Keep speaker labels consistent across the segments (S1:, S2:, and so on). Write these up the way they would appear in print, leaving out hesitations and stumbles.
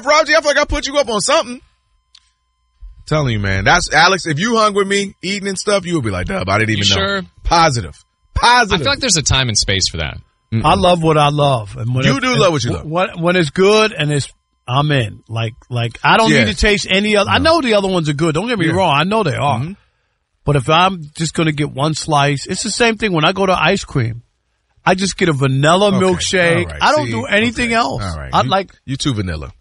S1: Rob G, I feel like I put you up on something. I'm telling you, man. That's Alex. If you hung with me eating and stuff, you would be like, Dub, I didn't even know.
S2: Sure?
S1: Positive.
S2: I feel like there's a time and space for that.
S3: I love what I love. And when
S1: you do love what you love.
S3: When it's good and I'm in. Like I don't need to taste any other. No. I know the other ones are good. Don't get me wrong. I know they are. Mm-hmm. But if I'm just going to get one slice, it's the same thing when I go to ice cream. I just get a vanilla milkshake. Right. I don't do anything else. All right.
S1: You too vanilla.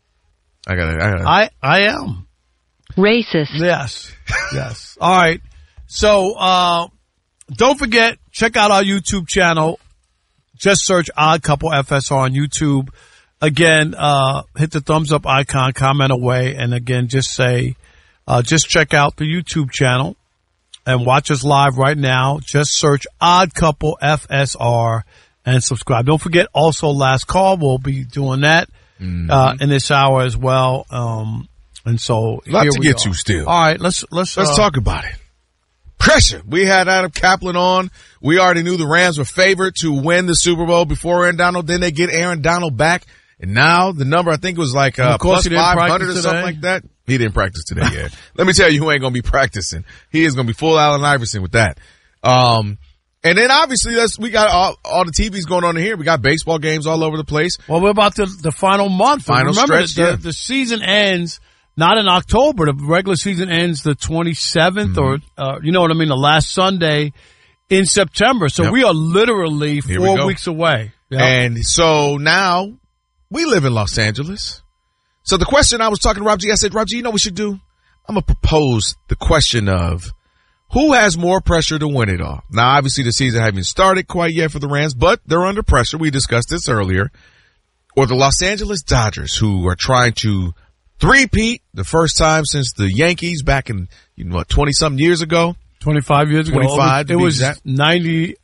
S1: I
S3: am.
S4: Racist.
S3: Yes. Yes. All right. So, don't forget, check out our YouTube channel. Just search Odd Couple FSR on YouTube. Again, hit the thumbs up icon, comment away, and again, just check out the YouTube channel and watch us live right now. Just search Odd Couple FSR and subscribe. Don't forget, also Last Call. We'll be doing that in this hour as well. And so
S1: a lot to get to still.
S3: All right, let's
S1: talk about it. Pressure. We had Adam Kaplan on. We already knew the Rams were favored to win the Super Bowl before Aaron Donald. Then they get Aaron Donald back. And now the number, I think it was like plus 500 or something like that. He didn't practice today yet. Let me tell you who ain't going to be practicing. He is going to be full Allen Iverson with that. And then obviously we got all the TVs going on in here. We got baseball games all over the place.
S3: Well, we're about the final month.
S1: Final
S3: Remember,
S1: stretch,
S3: the season ends not in October. The regular season ends the 27th or, you know what I mean, the last Sunday in September. So we are literally 4 weeks away.
S1: Yep. And so now we live in Los Angeles. So the question I was talking to Rob G, I said, Rob G, you know what we should do? I'm going to propose the question of who has more pressure to win it all? Now, obviously the season hasn't started quite yet for the Rams, but they're under pressure. We discussed this earlier. Or the Los Angeles Dodgers, who are trying to three-peat the first time since the Yankees back in, 20-something years ago.
S3: 25 years ago.
S1: 25
S3: It was 98,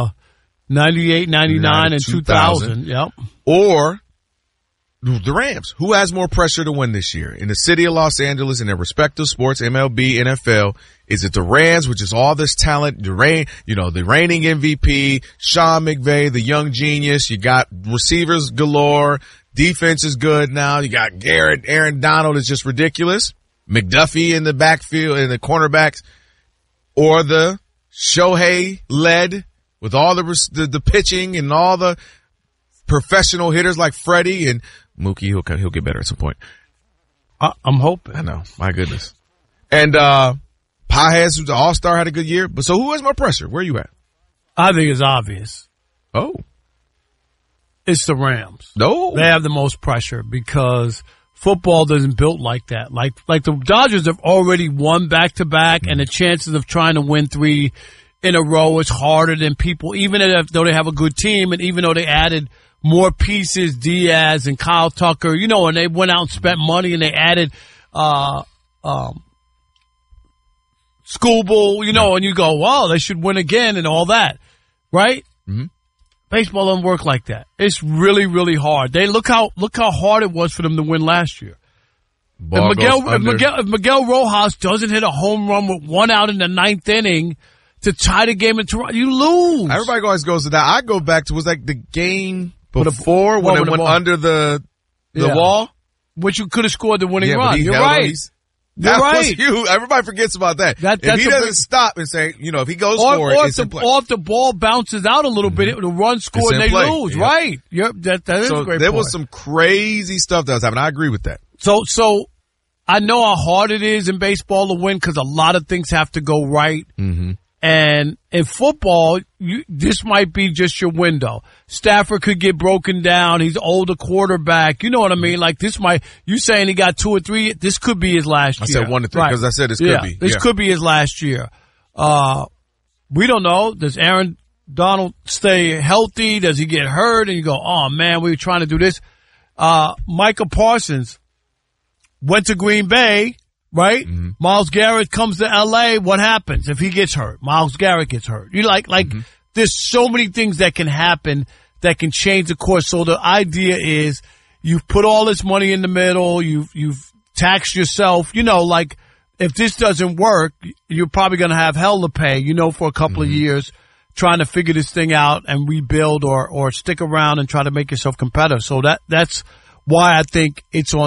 S3: 99, and 2000. Yep.
S1: Or the Rams. Who has more pressure to win this year? In the city of Los Angeles, in their respective sports, MLB, NFL, is it the Rams, which is all this talent, the reigning MVP, Sean McVay, the young genius. You got receivers galore. Defense is good now. You got Garrett. Aaron Donald is just ridiculous. McDuffie in the backfield, in the cornerbacks. Or the Shohei led with all the pitching and all the professional hitters like Freddie and Mookie. He'll get better at some point.
S3: I'm hoping.
S1: I know. My goodness. And Paez, who's an all-star, had a good year. But so who has more pressure? Where are you at?
S3: I think it's obvious.
S1: Oh.
S3: It's the Rams.
S1: No.
S3: They have the most pressure because football isn't built like that. Like the Dodgers have already won back-to-back, and the chances of trying to win 3 in a row is harder than people, even though they have a good team, and even though they added more pieces, Diaz and Kyle Tucker, and they went out and spent money and they added Scooble, and you go, wow, they should win again and all that, right? Mm-hmm. Baseball doesn't work like that. It's really, really hard. Look how hard it was for them to win last year. If Miguel Rojas doesn't hit a home run with 1 out in the 9th inning to tie the game in Toronto, you lose.
S1: Everybody always goes to that. I go back to, was like the game before when it went under the wall?
S3: Which you could have scored the winning run. You're right.
S1: You're right. Everybody forgets about that. If he doesn't stop and say, if he goes for it, it's in play.
S3: Or if the ball bounces out a little bit, the run scored and they lose. Yeah. Right. That is a great
S1: There
S3: point.
S1: was some crazy stuff that was happening. I agree with that.
S3: So I know how hard it is in baseball to win because a lot of things have to go right. Mm-hmm. And in football, this might be just your window. Stafford could get broken down. He's an older quarterback. You know what I mean? Like you saying he got 2 or 3. This could be his last year.
S1: I said 1 to 3 because I said this could be.
S3: This could be his last year. We don't know. Does Aaron Donald stay healthy? Does he get hurt? And you go, oh man, we were trying to do this. Micah Parsons went to Green Bay. Right? Mm-hmm. Myles Garrett comes to L.A. What happens if he gets hurt? Myles Garrett gets hurt. You there's so many things that can happen that can change the course. So the idea is you've put all this money in the middle. You've taxed yourself. If this doesn't work, you're probably going to have hell to pay, for a couple of years trying to figure this thing out and rebuild or stick around and try to make yourself competitive. So that's why I think it's on